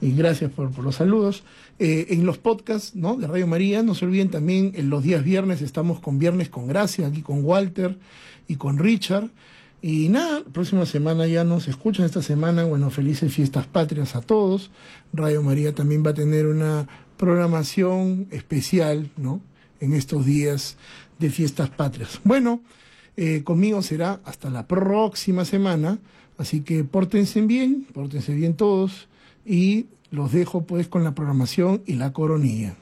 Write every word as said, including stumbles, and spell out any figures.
y gracias por, por los saludos. Eh, en los podcasts, ¿no?, de Radio María, no se olviden también, en los días viernes estamos con Viernes con Gracia, aquí con Walter y con Richard. Y nada, la próxima semana ya nos escuchan. Esta semana, bueno, felices fiestas patrias a todos. Radio María también va a tener una programación especial, ¿no?, en estos días de fiestas patrias. Bueno, eh, conmigo será hasta la próxima semana, así que pórtense bien, pórtense bien todos, y los dejo pues con la programación y la coronilla.